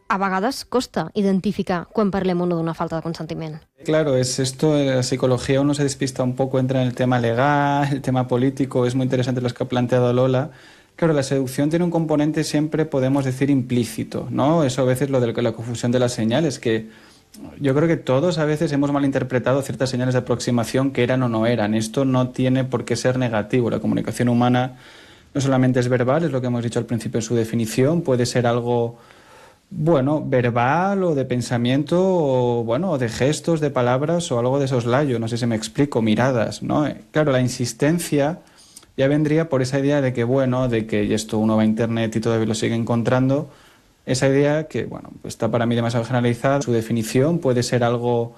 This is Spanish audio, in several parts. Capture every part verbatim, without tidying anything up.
a vegades costa identificar quan parlem o no d'una falta de consentiment. Claro, es esto, la psicología uno se despista un poco, entra en el tema legal, el tema político, es muy interesante lo que ha planteado Lola. Claro, la seducción tiene un componente siempre, podemos decir, implícito, ¿no? Eso a veces lo de la confusión de las señales, que yo creo que todos a veces hemos malinterpretado ciertas señales de aproximación que eran o no eran. Esto no tiene por qué ser negativo. La comunicación humana no solamente es verbal, es lo que hemos dicho al principio en su definición, puede ser algo, bueno, verbal o de pensamiento o, bueno, de gestos, de palabras o algo de soslayo, no sé si me explico, miradas, ¿no? Claro, la insistencia ya vendría por esa idea de que, bueno, de que y esto uno va a internet y todavía lo sigue encontrando, esa idea que, bueno, está para mí demasiado generalizada. Su definición puede ser algo,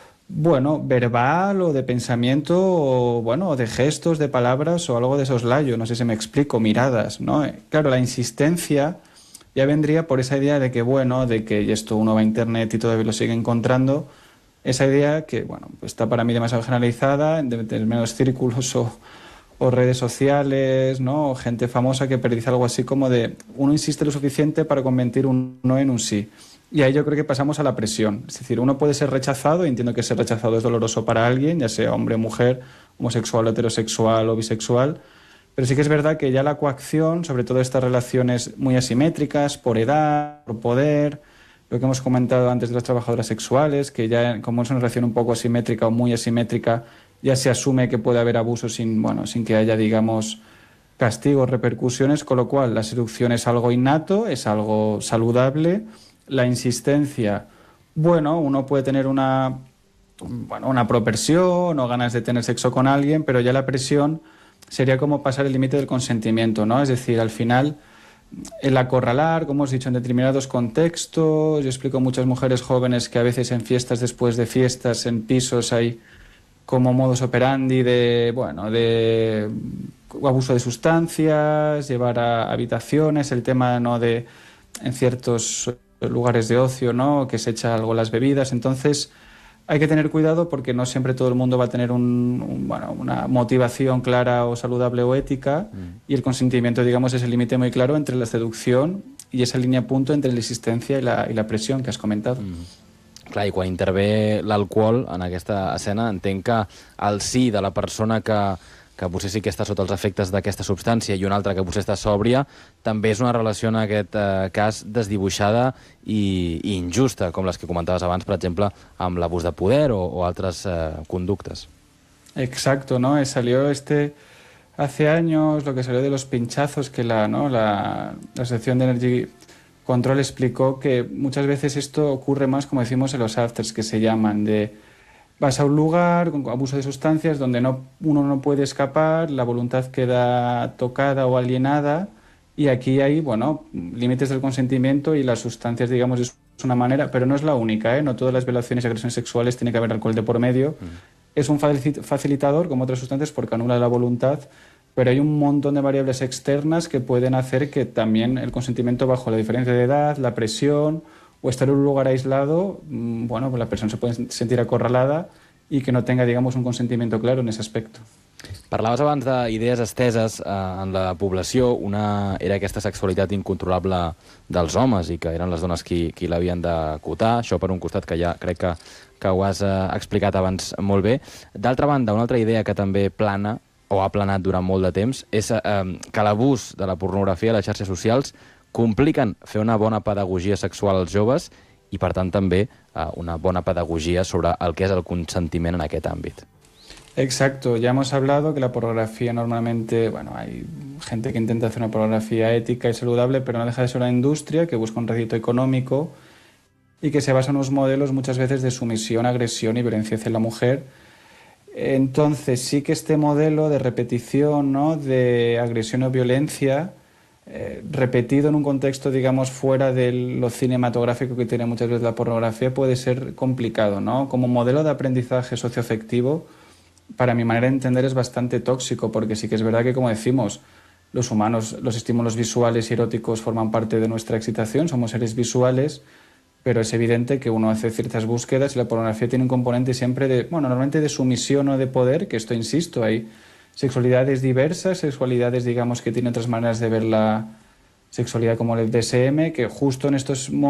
bueno, verbal o de pensamiento o, bueno, de gestos, de palabras o algo de soslayo, no sé si me explico, miradas, ¿no? Claro, la insistencia ya vendría por esa idea de que, bueno, de que y esto uno va a internet y todavía lo sigue encontrando, esa idea que, bueno, está para mí demasiado generalizada en determinados círculos o o redes sociales, ¿no? O gente famosa que predice algo así como de uno insiste lo suficiente para convertir un no en un sí. Y ahí yo creo que pasamos a la presión. Es decir, uno puede ser rechazado, y entiendo que ser rechazado es doloroso para alguien, ya sea hombre, mujer, homosexual, heterosexual o bisexual, pero sí que es verdad que ya la coacción, sobre todo estas relaciones muy asimétricas, por edad, por poder, lo que hemos comentado antes de las trabajadoras sexuales, que ya como es una relación un poco asimétrica o muy asimétrica, ya se asume que puede haber abuso sin, bueno, sin que haya, digamos, castigos, repercusiones, con lo cual la seducción es algo innato, es algo saludable. La insistencia, bueno, uno puede tener una, bueno, una propensión o ganas de tener sexo con alguien, pero ya la presión sería como pasar el límite del consentimiento, ¿no? Es decir, al final, el acorralar, como hemos dicho, en determinados contextos. Yo explico a muchas mujeres jóvenes que a veces en fiestas, después de fiestas, en pisos hay como modus operandi de, bueno, de abuso de sustancias, llevar a habitaciones, el tema, ¿no?, de en ciertos lugares de ocio, ¿no?, que se echa algo las bebidas. Entonces hay que tener cuidado porque no siempre todo el mundo va a tener un, un, bueno, una motivación clara o saludable o ética, mm. y el consentimiento, digamos, es el límite muy claro entre la seducción y esa línea punto entre la insistencia y la, y la presión que has comentado. Mm. Clar, i quan intervé l'alcohol en aquesta escena, entenc que el sí de la persona que, que potser sí que està sota els efectes d'aquesta substància i una altra que potser està sòbria, també és una relació en aquest eh, cas desdibuixada i, i injusta, com les que comentaves abans, per exemple, amb l'abús de poder o, o altres eh, conductes. Exacto, ¿no? Salió este hace años lo que salió de los pinchazos, que la, ¿no?, la, la Asociación de Energy Control explicó que muchas veces esto ocurre más, como decimos, en los afters, que se llaman, de vas a un lugar con abuso de sustancias donde no, uno no puede escapar, la voluntad queda tocada o alienada, y aquí hay, bueno, límites del consentimiento y las sustancias, digamos, es una manera, pero no es la única, ¿eh? No todas las violaciones y agresiones sexuales tiene que haber alcohol de por medio. Mm. Es un facilitador, como otras sustancias, porque anula la voluntad, pero hay un montón de variables externas que pueden hacer que también el consentimiento bajo la diferencia de edad, la presión o estar en un lugar aislado, bueno, pues la persona se puede sentir acorralada y que no tenga, digamos, un consentimiento claro en ese aspecto. Parlaves abans d'idees esteses eh, en la població. Una era aquesta sexualitat incontrolable dels homes i que eren les dones qui, qui l'havien d'acotar. Això per un costat, que ja crec que, que ho has eh, explicat abans molt bé. D'altra banda, una altra idea que també plana o ha planat durant molt de temps, és eh, que l'abús de la pornografia a les xarxes socials compliquen fer una bona pedagogia sexual als joves i, per tant, també eh, una bona pedagogia sobre el que és el consentiment en aquest àmbit. Exacto, ya hemos hablado que la pornografía normalmente, bueno, hay gente que intenta hacer una pornografía ética y saludable, pero no deja de ser una industria que busca un rédito económico y que se basa en unos modelos muchas veces de sumisión, agresión y violencia hacia la mujer. Entonces sí que este modelo de repetición, ¿no?, de agresión o violencia eh, repetido en un contexto, digamos, fuera de lo cinematográfico que tiene muchas veces la pornografía, puede ser complicado, ¿no? Como modelo de aprendizaje socioafectivo, para mi manera de entender, es bastante tóxico, porque sí que es verdad que, como decimos, los humanos, los estímulos visuales y eróticos forman parte de nuestra excitación, somos seres visuales, pero es evidente que uno hace ciertas búsquedas y la pornografía tiene un componente siempre de, bueno, normalmente de sumisión o de poder, que esto, insisto, hay sexualidades diversas, sexualidades, digamos, que tienen otras maneras de ver la sexualidad, como el D S M, que justo en estos momentos